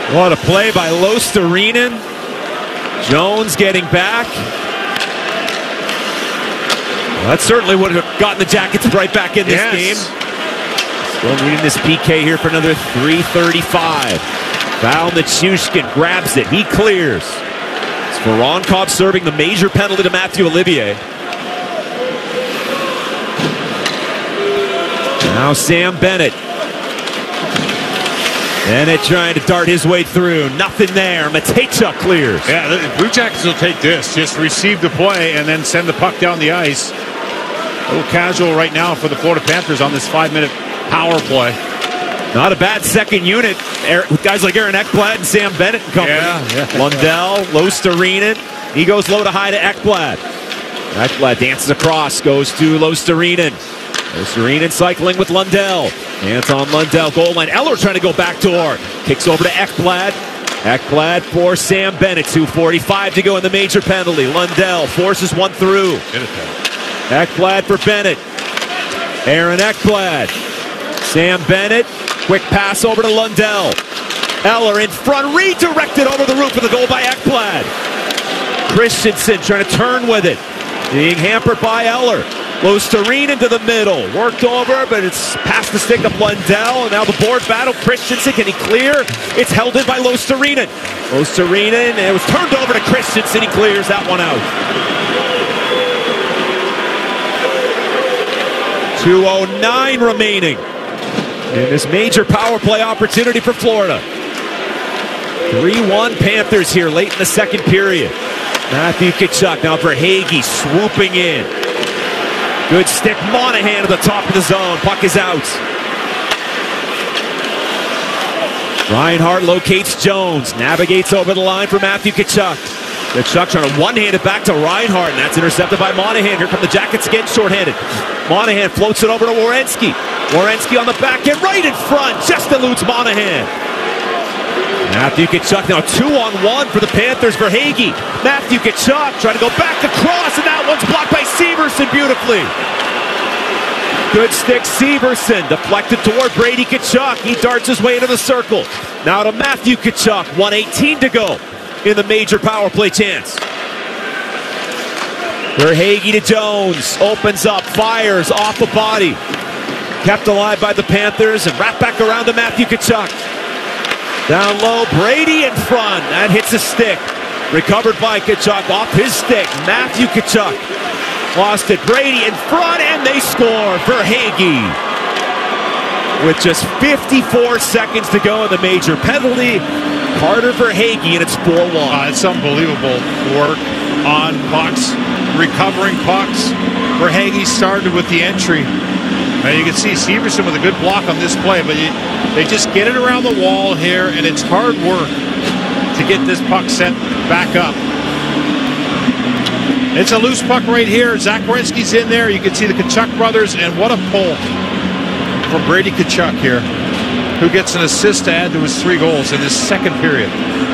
What a play by Lostarinen. Jones getting back. Well, that certainly would have gotten the Jackets right back in this game. Still needing this PK here for another 3:35. Val Nichushkin grabs it. He clears. It's Voronkov serving the major penalty to Matthew Olivier. Now Sam Bennett. Bennett trying to dart his way through. Nothing there. Matejchuk clears. Yeah, the Blue Jackets will take this. Just receive the play and then send the puck down the ice. A little casual right now for the Florida Panthers on this 5-minute power play. Not a bad second unit with guys like Aaron Ekblad and Sam Bennett and company. Yeah. Lundell, Lostarinen. He goes low to high to Ekblad. Ekblad dances across, goes to Lostarinen. Lostarinen cycling with Lundell. Anton Lundell, goal line. Eller trying to go backdoor. Kicks over to Ekblad. Ekblad for Sam Bennett. 2:45 to go in the major penalty. Lundell forces one through. Ekblad for Bennett. Aaron Ekblad. Sam Bennett. Quick pass over to Lundell. Eller in front. Redirected over the roof of the goal by Ekblad. Christensen trying to turn with it. Being hampered by Eller. Lostarinen to the middle. Worked over, but it's past the stick of Lundell. And now the board battle. Christensen, can he clear? It's held in by Lostarinen. Lostarinen, it was turned over to Christensen. He clears that one out. 2:09 remaining in this major power play opportunity for Florida. 3-1 Panthers here late in the second period. Matthew Tkachuk now for Hagee swooping in. Good stick, Monahan at the top of the zone. Puck is out. Reinhart locates Jones. Navigates over the line for Matthew Tkachuk. Tkachuk trying to one-hand it back to Reinhart, and that's intercepted by Monahan. Here come the Jackets again, shorthanded. Monahan floats it over to Werenski. Werenski on the back end, right in front. Just eludes Monahan. Matthew Tkachuk now 2-on-1 for the Panthers for Hagee. Matthew Tkachuk trying to go back across, and that one's blocked by Severson beautifully. Good stick, Severson deflected toward Brady Tkachuk. He darts his way into the circle. Now to Matthew Tkachuk, 1:18 to go in the major power play chance. For Hagee to Jones, opens up, fires off the body. Kept alive by the Panthers and wrapped back around to Matthew Tkachuk. Down low, Brady in front. That hits a stick. Recovered by Tkachuk off his stick. Matthew Tkachuk lost it. Brady in front, and they score for Hagee. With just 54 seconds to go in the major penalty, Carter for Hagee, and it's 4-1. It's unbelievable work on pucks, recovering pucks. Where Hagee started with the entry. You can see Severson with a good block on this play, but they just get it around the wall here, and it's hard work to get this puck sent back up. It's a loose puck right here. Zach Werenski's in there. You can see the Tkachuk brothers, and what a pull from Brady Tkachuk here, who gets an assist to add to his 3 goals in this second period.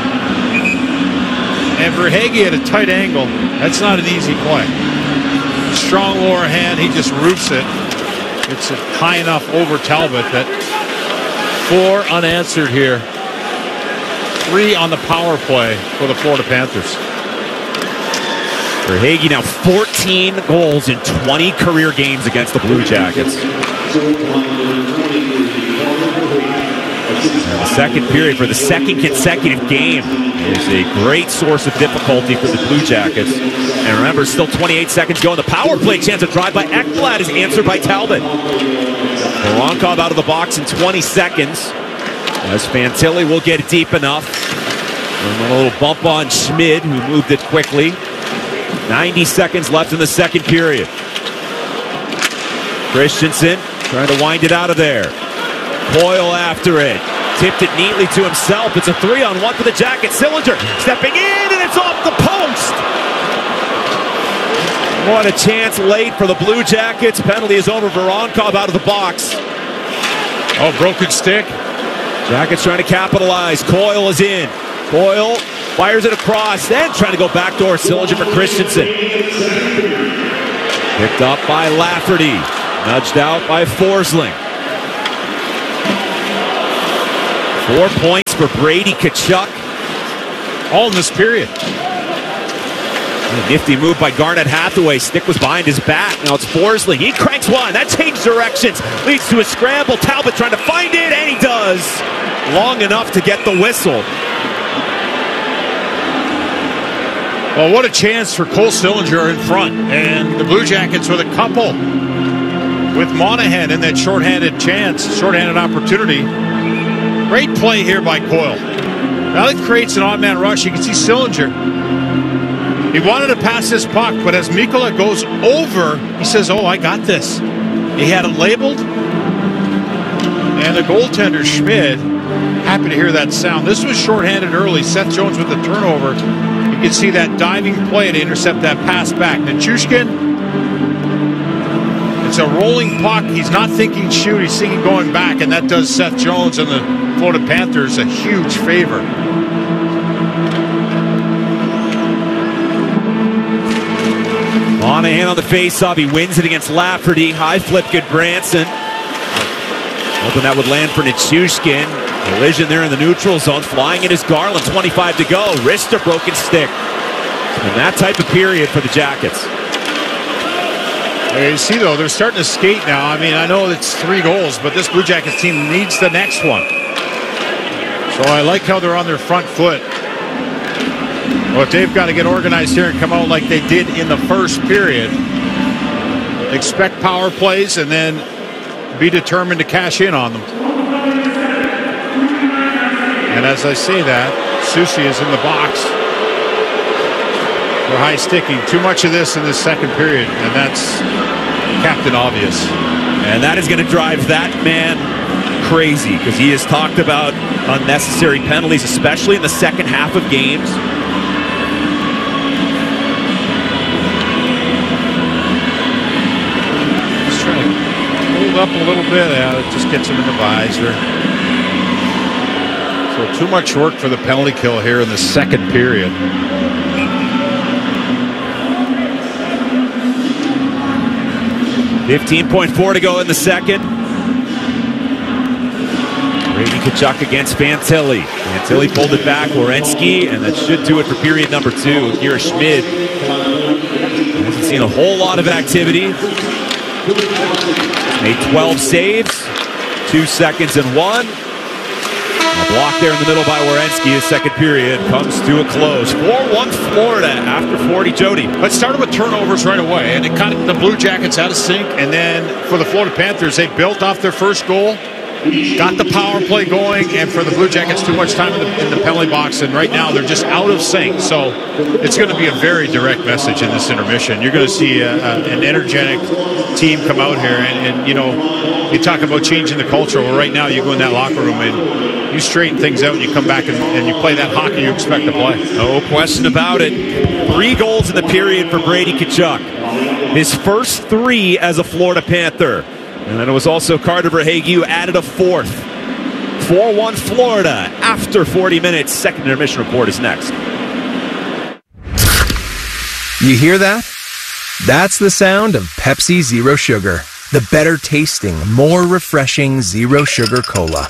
And for Hagee at a tight angle, that's not an easy play. Strong lower hand, he just roofs it. It's high enough over Talbot that 4 unanswered here. 3 on the power play for the Florida Panthers. For Hagee now 14 goals in 20 career games against the Blue Jackets. The second period for the second consecutive game is a great source of difficulty for the Blue Jackets. And remember, still 28 seconds to go in the power play. Chance to drive by Ekblad is answered by Talbot. Voronkov out of the box in 20 seconds. As Fantilli will get it deep enough. And a little bump on Schmid, who moved it quickly. 90 seconds left in the second period. Christensen trying to wind it out of there. Coyle after it. Tipped it neatly to himself. It's a 3-on-1 for the Jackets. Sillinger stepping in, and it's off the post. What a chance late for the Blue Jackets. Penalty is over. Voronkov out of the box. Oh, broken stick. Jackets trying to capitalize. Coyle is in. Coyle fires it across, then trying to go backdoor. Sillinger for Christensen. Picked up by Lafferty. Nudged out by Forsling. 4 points for for Brady Tkachuk. All in this period. A nifty move by Garnet Hathaway. Stick was behind his back. Now it's Forsling. He cranks one. That changed directions. Leads to a scramble. Talbot trying to find it, and he does. Long enough to get the whistle. Well, what a chance for Cole Sillinger in front. And the Blue Jackets with a couple. With Monahan in that shorthanded opportunity. Great play here by Coyle. Now that creates an odd man rush. You can see Sillinger. He wanted to pass this puck, but as Mikkola goes over, he says, oh, I got this. He had it labeled. And the goaltender, Schmid, happy to hear that sound. This was shorthanded early. Seth Jones with the turnover. You can see that diving play to intercept that pass back. Nichushkin, it's a rolling puck. He's not thinking shoot. He's thinking going back, and that does Seth Jones and the Florida Panthers a huge favor. Monahan on the faceoff. He wins it against Lafferty. High flip, good Branson. Hoping that would land for Nichushkin. Collision there in the neutral zone. Flying it is Garland. 25 to go. Wrist or broken stick. And that type of period for the Jackets. You see, though, they're starting to skate now. I mean, I know it's 3 goals, but this Blue Jackets team needs the next one. So I like how they're on their front foot. Well, if they've got to get organized here and come out like they did in the first period, expect power plays and then be determined to cash in on them. And as I say that, Soucy is in the box for high sticking. Too much of this in the second period, and that's Captain Obvious. And that is going to drive that man crazy, because he has talked about unnecessary penalties, especially in the second half of games. Up a little bit, it just gets him in the visor. So too much work for the penalty kill here in the second period. $15.4 to go in the second. Brady Tkachuk against Fantilli. Fantilli pulled it back. Werenski, and that should do it for period number 2. Akira Schmid hasn't seen a whole lot of activity. Made 12 saves, 2 seconds and 1. A block there in the middle by Werenski. His second period comes to a close. 4-1 Florida after 40. Jody. Let's start with turnovers right away. And it kind of, the Blue Jackets had a sink. And then for the Florida Panthers, they built off their first goal. Got the power play going, and for the Blue Jackets, too much time in the penalty box, and right now they're just out of sync. So it's going to be a very direct message in this intermission. You're going to see an energetic team come out here, and you know, you talk about changing the culture. Well, right now you go in that locker room and you straighten things out, and you come back and you play that hockey you expect to play. No question about it. 3 goals in the period for Brady Tkachuk. His first 3 as a Florida Panther. And then it was also Carter Verhaeghe who added a 4th. 4-1 Florida after 40 minutes. Second intermission report is next. You hear that? That's the sound of Pepsi Zero Sugar. The better tasting, more refreshing Zero Sugar Cola.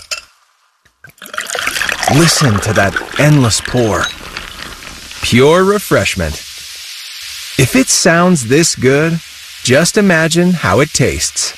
Listen to that endless pour. Pure refreshment. If it sounds this good, just imagine how it tastes.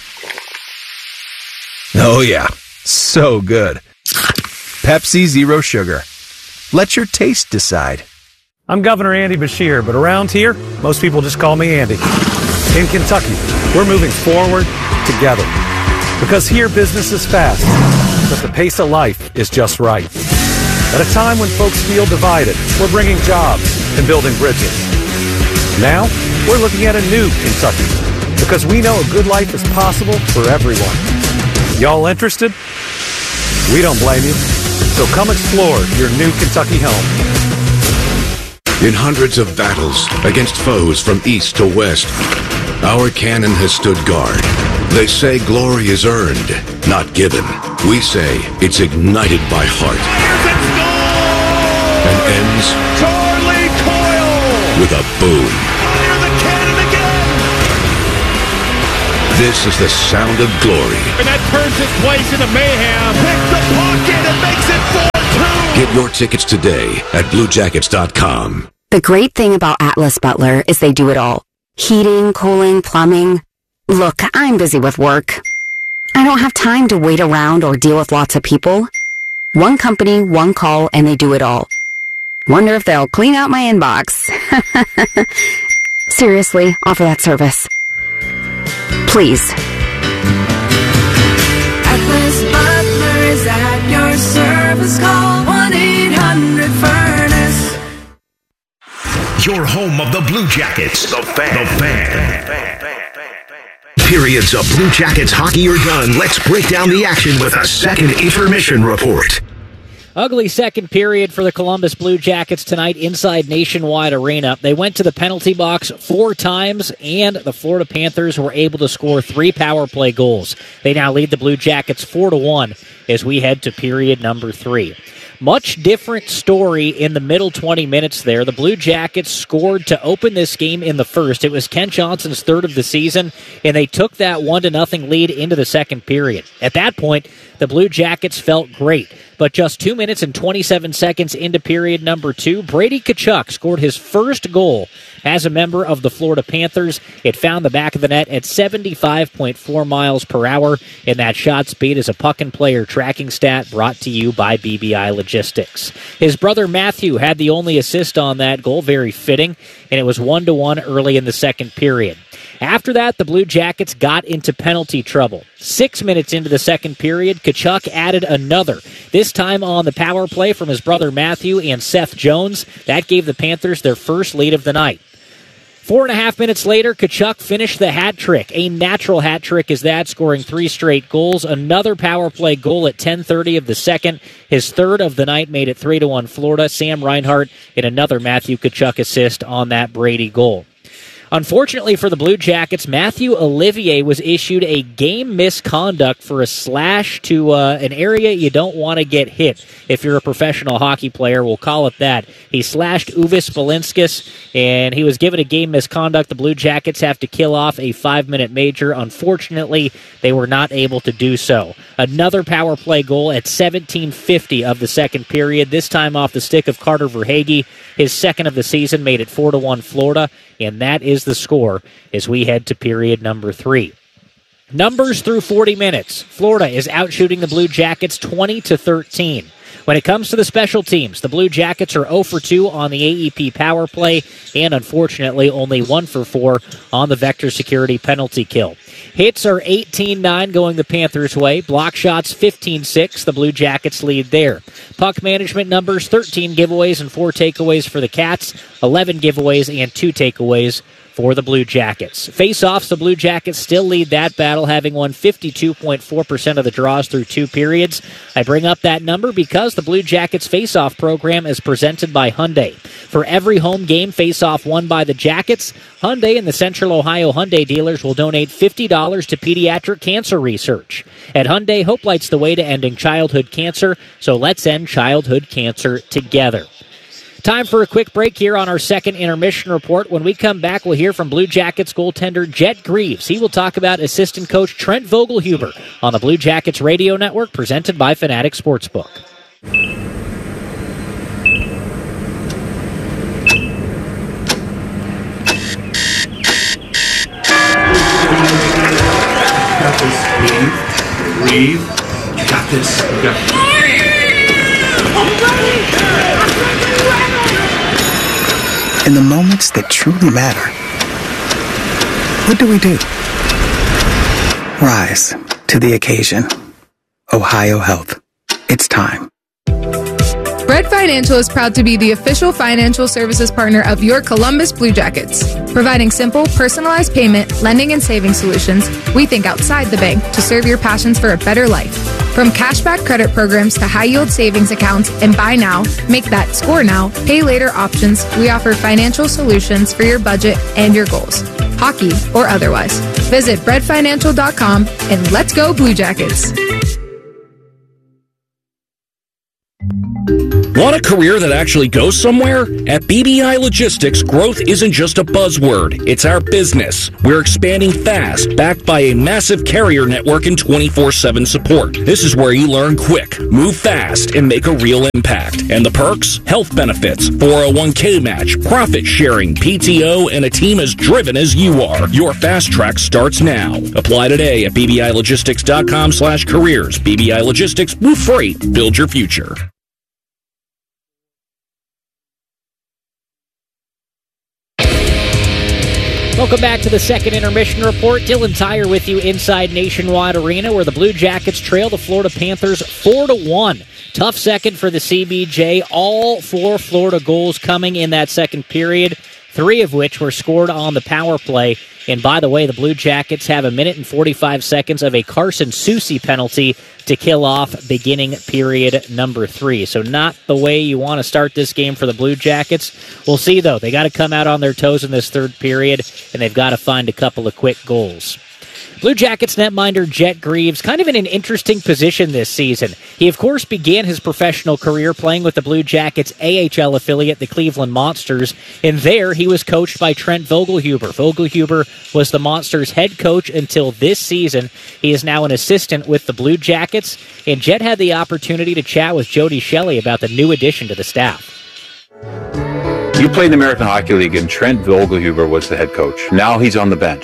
Oh yeah, so good. Pepsi Zero Sugar. Let your taste decide. I'm Governor Andy Beshear, but around here, most people just call me Andy. In Kentucky, we're moving forward together. Because here business is fast, but the pace of life is just right. At a time when folks feel divided, we're bringing jobs and building bridges. Now, we're looking at a new Kentucky, because we know a good life is possible for everyone. Y'all interested? We don't blame you. So come explore your new Kentucky home. In hundreds of battles against foes from east to west, our cannon has stood guard. They say glory is earned, not given. We say it's ignited by heart. And ends Charlie Coyle with a boom. Fire the cannon again! This is the sound of glory. And that turns this place into mayhem. Picks the pocket and makes it Get your tickets today at BlueJackets.com. The great thing about Atlas Butler is they do it all. Heating, cooling, plumbing. Look, I'm busy with work. I don't have time to wait around or deal with lots of people. One company, one call, and they do it all. Wonder if they'll clean out my inbox. Seriously, offer that service. Please. Atlas Butler is at your service. Call 1-800-FURNACE. Your home of the Blue Jackets. The Fan. Periods of Blue Jackets hockey are done. Let's break down the action with a second intermission report. Ugly second period for the Columbus Blue Jackets tonight inside Nationwide Arena. They went to the penalty box 4 times, and the Florida Panthers were able to score 3 power play goals. They now lead the Blue Jackets 4-1 as we head to period number 3. Much different story in the middle 20 minutes there. The Blue Jackets scored to open this game in the first. It was Kent Johnson's 3rd of the season, and they took that 1-0 lead into the second period. At that point, the Blue Jackets felt great. But just 2 minutes and 27 seconds into period number 2, Brady Tkachuk scored his first goal as a member of the Florida Panthers. It found the back of the net at 75.4 miles per hour, and that shot speed is a puck and player tracking stat brought to you by BBI Logistics. His brother Matthew had the only assist on that goal, very fitting, and it was 1-1 early in the second period. After that, the Blue Jackets got into penalty trouble. 6 minutes into the second period, Tkachuk added another, this time on the power play from his brother Matthew and Seth Jones. That gave the Panthers their first lead of the night. 4.5 minutes later, Tkachuk finished the hat trick. A natural hat trick is that, scoring 3 straight goals. Another power play goal at 10:30 of the second. His 3rd of the night made it 3-1 Florida. Sam Reinhart and another Matthew Tkachuk assist on that Brady goal. Unfortunately for the Blue Jackets, Matthew Olivier was issued a game misconduct for a slash to an area you don't want to get hit. If you're a professional hockey player, we'll call it that. He slashed Uvis Balinskis, and he was given a game misconduct. The Blue Jackets have to kill off a 5-minute major. Unfortunately, they were not able to do so. Another power play goal at 17:50 of the second period, this time off the stick of Carter Verhaeghe. His 2nd of the season made it 4-1 Florida, and that is the score as we head to period number 3. Numbers through 40 minutes. Florida is outshooting the Blue Jackets 20-13. When it comes to the special teams, the Blue Jackets are 0 for 2 on the AEP power play, and unfortunately only 1 for 4 on the Vector Security penalty kill. Hits are 18-9 going the Panthers' way. Block shots 15-6. The Blue Jackets lead there. Puck management numbers, 13 giveaways and 4 takeaways for the Cats, 11 giveaways and 2 takeaways for the Blue Jackets. Face-offs, the Blue Jackets still lead that battle, having won 52.4% of the draws through 2 periods. I bring up that number because the Blue Jackets face-off program is presented by Hyundai. For every home game face-off won by the Jackets, Hyundai and the Central Ohio Hyundai dealers will donate $50 to pediatric cancer research. At Hyundai, hope lights the way to ending childhood cancer, so let's end childhood cancer together. Time for a quick break here on our second intermission report. When we come back, we'll hear from Blue Jackets goaltender Jet Greaves. He will talk about assistant coach Trent Vogelhuber on the Blue Jackets radio network, presented by Fanatic Sportsbook. Got this. Breathe. You got this. You got this. In the moments that truly matter, what do? Rise to the occasion. Ohio Health. It's time. Bread Financial is proud to be the official financial services partner of your Columbus Blue Jackets. Providing simple, personalized payment, lending, and saving solutions, we think outside the bank to serve your passions for a better life. From cashback credit programs to high-yield savings accounts and buy now, make that score now, pay later options, we offer financial solutions for your budget and your goals, hockey or otherwise. Visit breadfinancial.com and let's go Blue Jackets. Want a career that actually goes somewhere? At BBI Logistics, growth isn't just a buzzword. It's our business. We're expanding fast, backed by a massive carrier network and 24/7 support. This is where you learn quick, move fast, and make a real impact. And the perks? Health benefits, 401k match, profit sharing, PTO, and a team as driven as you are. Your fast track starts now. Apply today at BBILogistics.com/careers. BBI Logistics, move freight, build your future. Welcome back to the second intermission report. Dylan Tyre with you inside Nationwide Arena, where the Blue Jackets trail the Florida Panthers 4-1. Tough second for the CBJ. All 4 Florida goals coming in that second period, 3 of which were scored on the power play. And by the way, the Blue Jackets have 1 minute and 45 seconds of a Carson Soucy penalty to kill off beginning period number 3. So not the way you want to start this game for the Blue Jackets. We'll see, though. They got to come out on their toes in this third period, and they've got to find a couple of quick goals. Blue Jackets netminder Jet Greaves kind of in an interesting position this season. He, of course, began his professional career playing with the Blue Jackets' AHL affiliate, the Cleveland Monsters, and there he was coached by Trent Vogelhuber. Vogelhuber was the Monsters' head coach until this season. He is now an assistant with the Blue Jackets, and Jet had the opportunity to chat with Jody Shelley about the new addition to the staff. You played in the American Hockey League, and Trent Vogelhuber was the head coach. Now he's on the bench.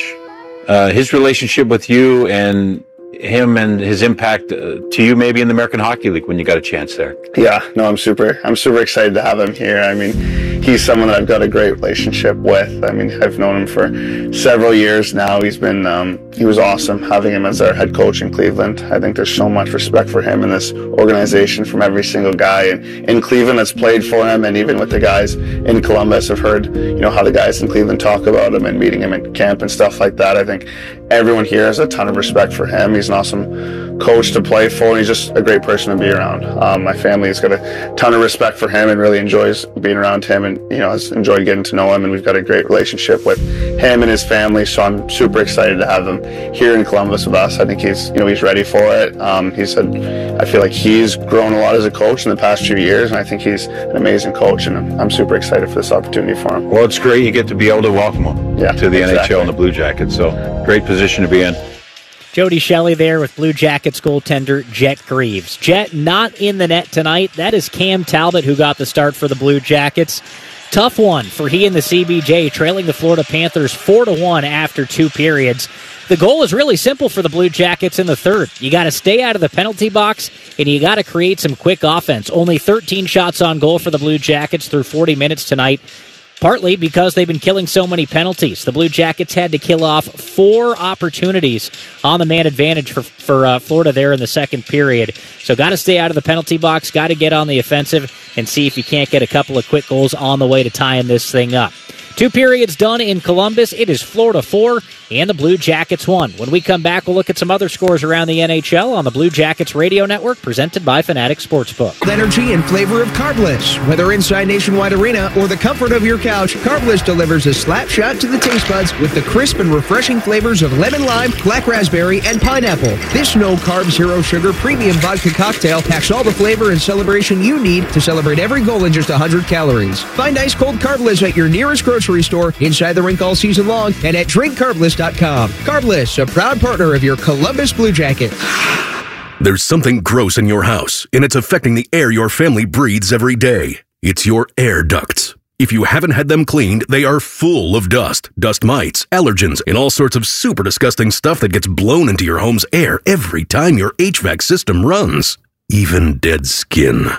His relationship with you and him and his impact to you maybe in the American Hockey League when you got a chance there. Yeah, no, I'm super excited to have him here. I mean, he's someone that I've got a great relationship with. I mean, I've known him for several years now. He was awesome having him as our head coach in Cleveland. I think there's so much respect for him in this organization from every single guy in Cleveland that's played for him, and even with the guys in Columbus. I've heard, how the guys in Cleveland talk about him and meeting him at camp and stuff like that. I think everyone here has a ton of respect for him. He's an awesome coach to play for, and he's just a great person to be around. My family's got a ton of respect for him and really enjoys being around him, and has enjoyed getting to know him, and we've got a great relationship with him and his family, so I'm super excited to have him here in Columbus with us. I think he's ready for it. He said, I feel like he's grown a lot as a coach in the past few years, and I think he's an amazing coach, and I'm super excited for this opportunity for him. Well, it's great you get to be able to welcome him to the NHL and the Blue Jackets, so great position to be in. Jody Shelley there with Blue Jackets goaltender Jet Greaves. Jet not in the net tonight. That is Cam Talbot who got the start for the Blue Jackets. Tough one for he and the CBJ, trailing the Florida Panthers 4-1 after 2 periods. The goal is really simple for the Blue Jackets in the third. You got to stay out of the penalty box, and you got to create some quick offense. Only 13 shots on goal for the Blue Jackets through 40 minutes tonight, partly because they've been killing so many penalties. The Blue Jackets had to kill off 4 opportunities on the man advantage for Florida there in the second period. So got to stay out of the penalty box, got to get on the offensive, and see if you can't get a couple of quick goals on the way to tying this thing up. 2 periods done in Columbus. It is Florida 4 and the Blue Jackets 1. When we come back, we'll look at some other scores around the NHL on the Blue Jackets Radio Network, presented by Fanatic Sportsbook. Energy and flavor of Carbless. Whether inside Nationwide Arena or the comfort of your couch, Carbless delivers a slap shot to the taste buds with the crisp and refreshing flavors of lemon lime, black raspberry, and pineapple. This no-carb, zero-sugar premium vodka cocktail packs all the flavor and celebration you need to celebrate every goal in just 100 calories. Find ice-cold Carbless at your nearest grocery store, inside the rink all season long, and at drinkcarbless.com. Carbless, a proud partner of your Columbus Blue Jackets. There's something gross in your house, and it's affecting the air your family breathes every day. It's your air ducts. If you haven't had them cleaned, they are full of dust, dust mites, allergens, and all sorts of super disgusting stuff that gets blown into your home's air every time your HVAC system runs. Even dead skin.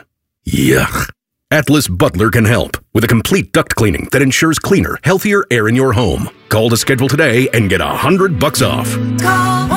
Yuck. Atlas Butler can help with a complete duct cleaning that ensures cleaner, healthier air in your home. Call to schedule today and get $100 off. Call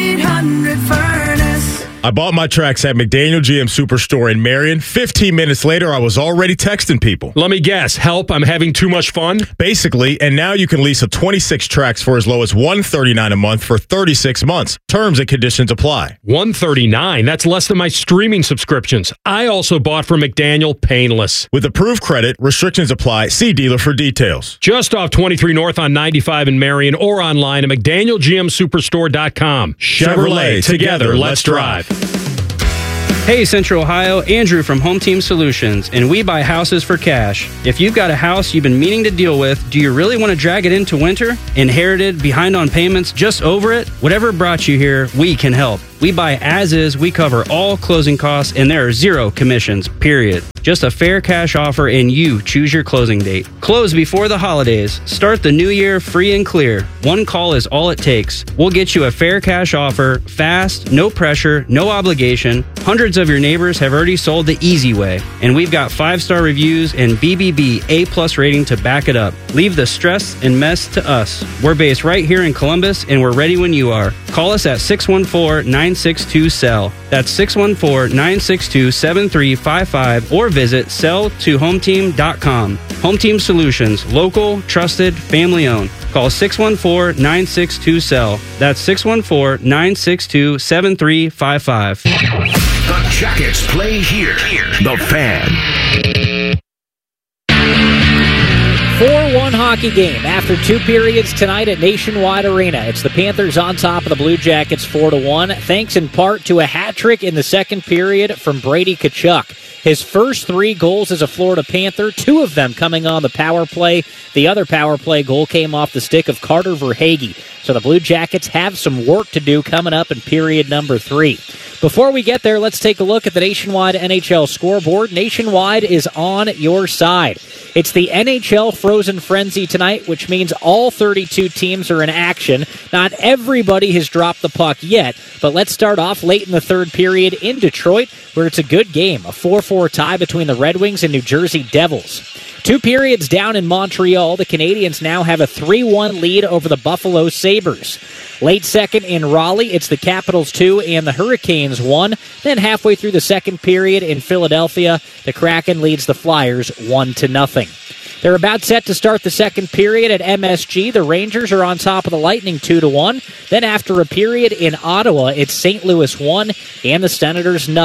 1-800-FURNACE. I bought my tracks at McDaniel GM Superstore in Marion. 15 minutes later, I was already texting people. Let me guess. Help, I'm having too much fun? Basically, and now you can lease a 26 tracks for as low as $139 a month for 36 months. Terms and conditions apply. $139? That's less than my streaming subscriptions. I also bought from McDaniel painless. With approved credit, restrictions apply. See dealer for details. Just off 23 North on 95 in Marion or online at McDanielGMSuperstore.com. Chevrolet, together, let's drive. Hey Central Ohio, Andrew from Home Team Solutions, and we buy houses for cash. If you've got a house you've been meaning to deal with, do you really want to drag it into winter? Inherited, behind on payments, just over it? Whatever brought you here, we can help. We buy as is, we cover all closing costs, and there are 0 commissions, period. Just a fair cash offer and you choose your closing date. Close before the holidays. Start the new year free and clear. One call is all it takes. We'll get you a fair cash offer, fast, no pressure, no obligation. Hundreds of your neighbors have already sold the easy way, and we've got 5-star reviews and BBB A+ rating to back it up. Leave the stress and mess to us. We're based right here in Columbus, and we're ready when you are. Call us at 614-962-SELL. That's 614-962-7355, or visit selltohometeam.com. Home Team Solutions, local, trusted, family owned. Call 614-962-SELL. That's 614-962-7355. The Jackets play here. The Fan. 4-1 hockey game after 2 periods tonight at Nationwide Arena. It's the Panthers on top of the Blue Jackets 4-1, thanks in part to a hat trick in the second period from Brady Tkachuk. His first 3 goals as a Florida Panther, 2 of them coming on the power play. The other power play goal came off the stick of Carter Verhaeghe. So the Blue Jackets have some work to do coming up in period number 3. Before we get there, let's take a look at the Nationwide NHL scoreboard. Nationwide is on your side. It's the NHL Frozen Frenzy tonight, which means all 32 teams are in action. Not everybody has dropped the puck yet, but let's start off late in the third period in Detroit, where it's a good game, a 4-4 tie between the Red Wings and New Jersey Devils. 2 periods down in Montreal, the Canadiens now have a 3-1 lead over the Buffalo Sabres. Late second in Raleigh, it's the Capitals 2 and the Hurricanes 1. Then halfway through the second period in Philadelphia, the Kraken leads the Flyers 1-0. They're about set to start the second period at MSG. The Rangers are on top of the Lightning 2-1. Then after a period in Ottawa, it's St. Louis 1 and the Senators 0.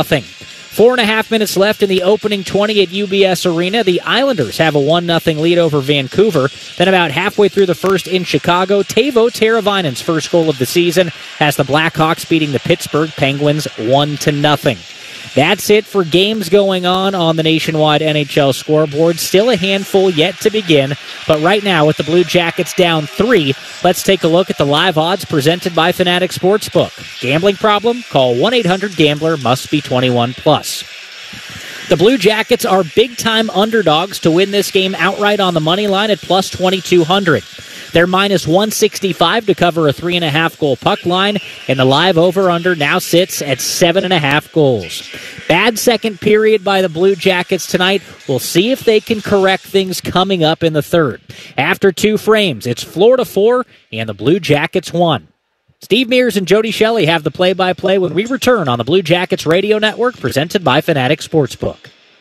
4.5 minutes left in the opening 20 at UBS Arena. The Islanders have a 1-0 lead over Vancouver. Then about halfway through the first in Chicago, Teuvo Teravainen's first goal of the season has the Blackhawks beating the Pittsburgh Penguins 1-0. That's it for games going on the Nationwide NHL scoreboard. Still a handful yet to begin, but right now with the Blue Jackets down 3, let's take a look at the live odds presented by Fanatic Sportsbook. Gambling problem? Call 1-800-GAMBLER, must be 21 plus. The Blue Jackets are big-time underdogs to win this game outright on the money line at plus 2,200. They're minus 165 to cover a 3.5 goal puck line, and the live over-under now sits at 7.5 goals. Bad second period by the Blue Jackets tonight. We'll see if they can correct things coming up in the third. After 2 frames, it's Florida 4 and the Blue Jackets 1. Steve Mears and Jody Shelley have the play-by-play when we return on the Blue Jackets Radio Network, presented by Fanatic Sportsbook.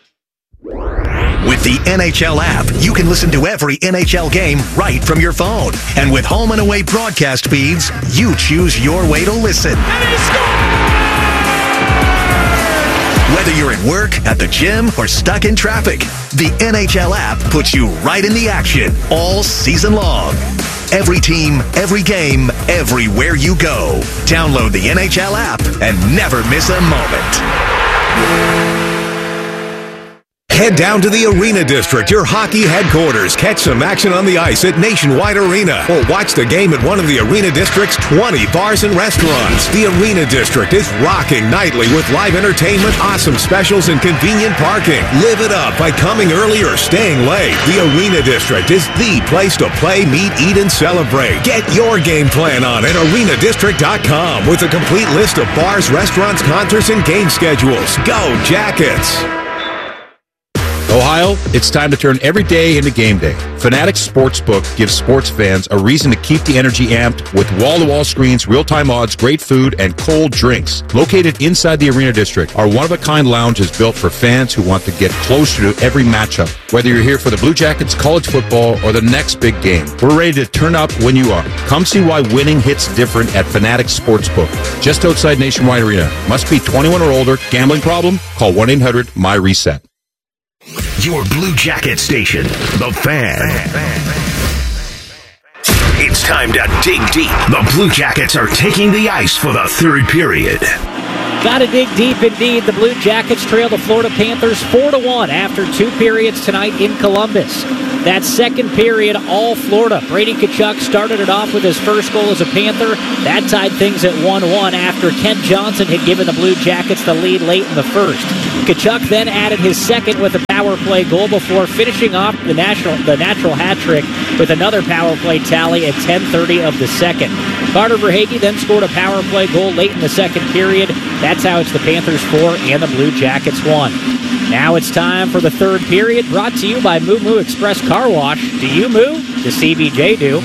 With the NHL app, you can listen to every NHL game right from your phone. And with home and away broadcast feeds, you choose your way to listen. Whether you're at work, at the gym, or stuck in traffic, the NHL app puts you right in the action all season long. Every team, every game, everywhere you go. Download the NHL app and never miss a moment. Head down to the Arena District, your hockey headquarters. Catch some action on the ice at Nationwide Arena, or watch the game at one of the Arena District's 20 bars and restaurants. The Arena District is rocking nightly with live entertainment, awesome specials, and convenient parking. Live it up by coming early or staying late. The Arena District is the place to play, meet, eat, and celebrate. Get your game plan on at arenadistrict.com with a complete list of bars, restaurants, concerts, and game schedules. Go Jackets! Ohio, it's time to turn every day into game day. Fanatic Sportsbook gives sports fans a reason to keep the energy amped with wall-to-wall screens, real-time odds, great food, and cold drinks. Located inside the Arena District, our one-of-a-kind lounge is built for fans who want to get closer to every matchup. Whether you're here for the Blue Jackets, college football, or the next big game, we're ready to turn up when you are. Come see why winning hits different at Fanatic Sportsbook, just outside Nationwide Arena. Must be 21 or older. Gambling problem? Call 1-800-MY-RESET. Your Blue Jacket station, The Fan. It's time to dig deep. The Blue Jackets are taking the ice for the third period. Got to dig deep indeed. The Blue Jackets trail the Florida Panthers 4-1 after 2 periods tonight in Columbus. That second period, all Florida. Brady Tkachuk started it off with his first goal as a Panther. That tied things at 1-1 after Kent Johnson had given the Blue Jackets the lead late in the first. Tkachuk then added his second with a power play goal before finishing off the natural hat trick with another power play tally at 10:30 of the second. Carter Verhaeghe then scored a power play goal late in the second period. That's how it's the Panthers 4 and the Blue Jackets 1. Now it's time for the third period, brought to you by Moo Moo Express Car Wash. Do you moo? The CBJ do.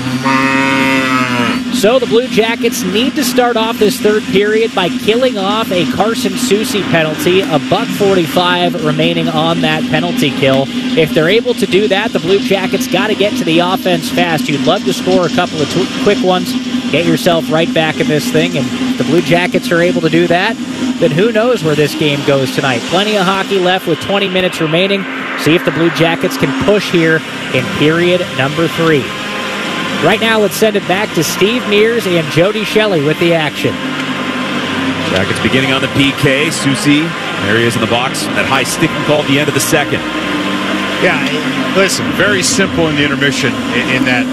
So the Blue Jackets need to start off this third period by killing off a Carson Soucy penalty, $1:45 remaining on that penalty kill. If they're able to do that, the Blue Jackets got to get to the offense fast. You'd love to score a couple of quick ones, get yourself right back in this thing, and if the Blue Jackets are able to do that, then who knows where this game goes tonight. Plenty of hockey left with 20 minutes remaining. See if the Blue Jackets can push here in period number 3. Right now, let's send it back to Steve Mears and Jody Shelley with the action. Jackets beginning on the PK. Soucy, there he is in the box. That high sticking call at the end of the second. Yeah, listen, very simple in the intermission in that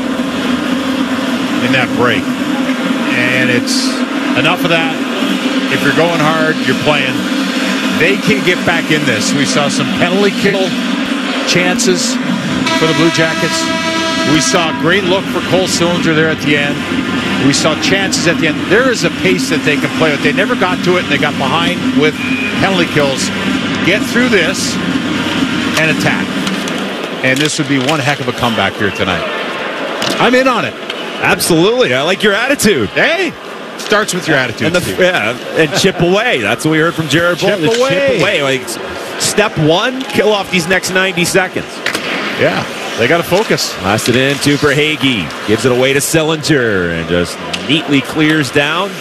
break. And it's enough of that. If you're going hard, you're playing. They can get back in this. We saw some penalty kill chances for the Blue Jackets. We saw a great look for Cole Sillinger there at the end. We saw chances at the end. There is a pace that they can play with. They never got to it, and they got behind with penalty kills. Get through this and attack. And this would be one heck of a comeback here tonight. I'm in on it. Absolutely. I like your attitude. Hey, starts with your attitude. And chip away. That's what we heard from Jared Bolton. Chip away. Like, step one, kill off these next 90 seconds. Yeah, they got to focus. Last it in to Verhaeghe. Gives it away to Sillinger and just neatly clears down.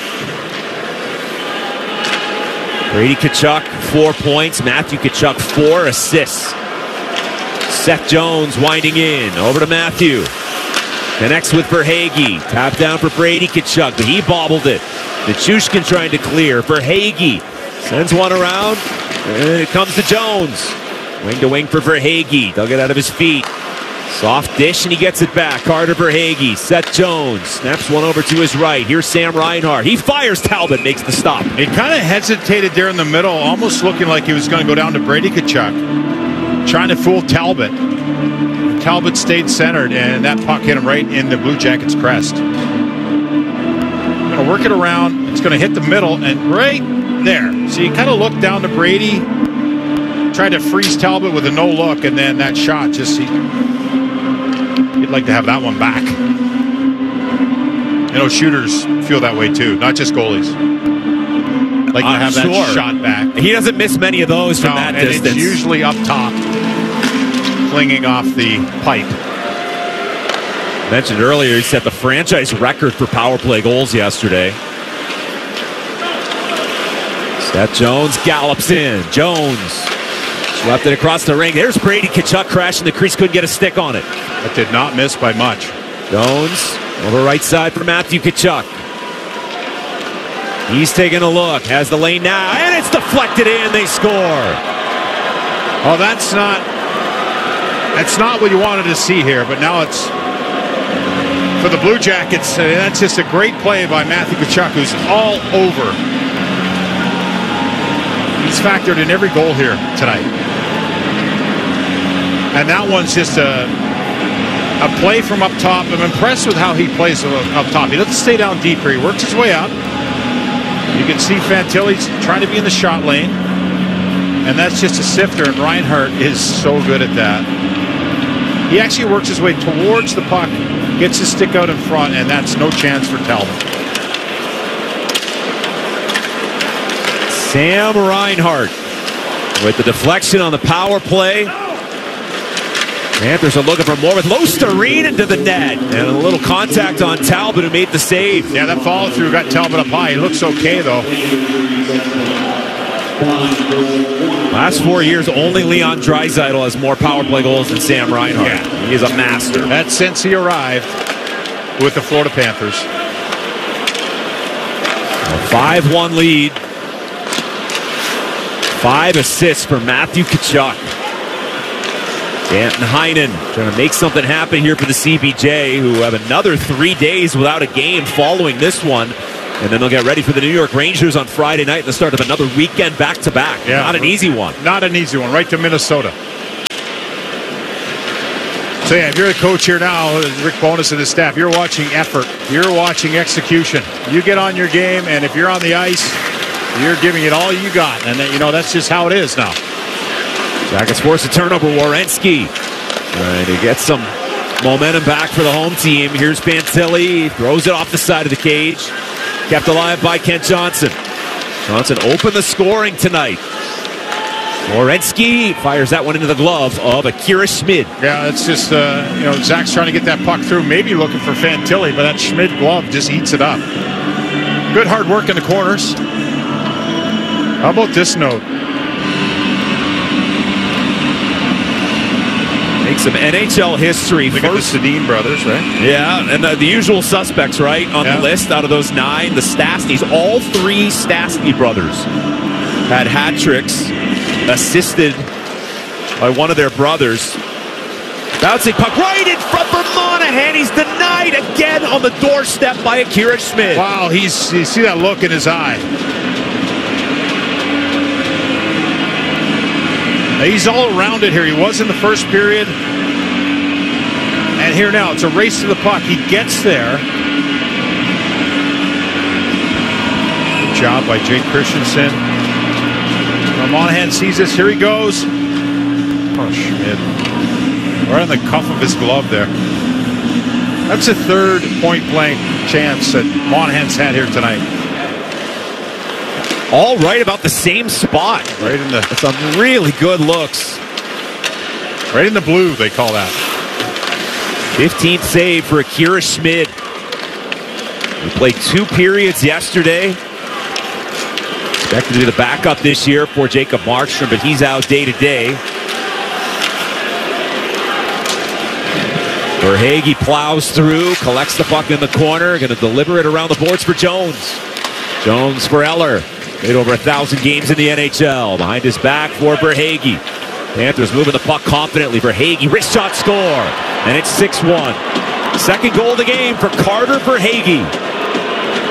Brady Tkachuk, 4 points. Matthew Tkachuk, 4 assists. Seth Jones winding in. Over to Matthew. Connects with Verhaeghe. Tap down for Brady Tkachuk, but he bobbled it. Nichushkin trying to clear. Verhaeghe sends one around, and it comes to Jones. Wing to wing for Verhaeghe. They'll get out of his feet. Soft dish, and he gets it back. Carter Verhaeghe. Seth Jones snaps one over to his right. Here's Sam Reinhart. He fires. Talbot makes the stop. He kind of hesitated there in the middle, almost looking like he was going to go down to Brady Tkachuk, trying to fool Talbot. Talbot stayed centered, and that puck hit him right in the Blue Jackets' crest. Going to work it around. It's going to hit the middle, and right there. So you kind of look down to Brady, tried to freeze Talbot with a no-look, and then that shot just, you'd like to have that one back. You know, shooters feel that way too, not just goalies. Like to have that shot back. He doesn't miss many of those from that distance. It's usually up top, flinging off the pipe. Mentioned earlier, he set the franchise record for power play goals yesterday. Seth Jones gallops in. Jones swept it across the ring. There's Brady Tkachuk crashing the crease. Couldn't get a stick on it. That did not miss by much. Jones over right side for Matthew Tkachuk. He's taking a look. Has the lane now. And it's deflected in. They score. Oh, that's not what you wanted to see here. But now it's for the Blue Jackets. That's just a great play by Matthew Tkachuk, who's all over. He's factored in every goal here tonight. And that one's just a play from up top. I'm impressed with how he plays up top. He doesn't stay down deep here. He works his way up. You can see Fantilli's trying to be in the shot lane. And that's just a sifter, and Reinhart is so good at that. He actually works his way towards the puck, gets his stick out in front, and that's no chance for Talbot. Sam Reinhart with the deflection on the power play. Panthers are looking for more with Lostereen into the net. And a little contact on Talbot, who made the save. Yeah, that follow through got Talbot up high. He looks okay, though. Last 4 years, only Leon Draisaitl has more power play goals than Sam Reinhart. Yeah. He is a master. That's since he arrived with the Florida Panthers. A 5-1 lead 5 assists for Matthew Tkachuk. Danton Heinen trying to make something happen here for the CBJ, who have another 3 days without a game following this one. And then they'll get ready for the New York Rangers on Friday night and the start of another weekend back-to-back. Yeah, not an easy one. Not an easy one. Right to Minnesota. So, yeah, if you're the coach here now, Rick Bowness and his staff, you're watching effort. You're watching execution. You get on your game, and if you're on the ice, you're giving it all you got. And, that's just how it is now. Jackets force a turnover. Werenski trying to get some momentum back for the home team. Here's Fantilli. Throws it off the side of the cage. Kept alive by Kent Johnson. Johnson opened the scoring tonight. Werenski fires that one into the glove of Akira Schmid. Yeah, it's just, Zach's trying to get that puck through, maybe looking for Fantilli, but that Schmid glove just eats it up. Good hard work in the corners. How about this note? Make some NHL history. Look at the Sedin brothers, right? Yeah, and the usual suspects, right, on the list out of those 9. The Stastnys, all 3 Stastny brothers had hat tricks, assisted by one of their brothers. Bouncing puck right in front for Monahan. He's denied again on the doorstep by Akira Schmid. Wow, you see that look in his eye. He's all around it here. He was in the first period. And here now, it's a race to the puck. He gets there. Good job by Jake Christensen. Monahan sees this. Here he goes. Oh, Schmid. Right on the cuff of his glove there. That's a third point-blank chance that Monahan's had here tonight. All right about the same spot. Right in the... Some really good looks. Right in the blue, they call that. 15th save for Akira Schmid. He played 2 periods yesterday. Expected to be the backup this year for Jacob Markstrom, but he's out day to day. Verhaeghe plows through, collects the puck in the corner, going to deliver it around the boards for Jones. Jones for Eller. Played over 1,000 games in the NHL. Behind his back for Verhaeghe. Panthers moving the puck confidently. Verhaeghe, wrist shot, score. And it's 6-1. Second goal of the game for Carter Verhaeghe.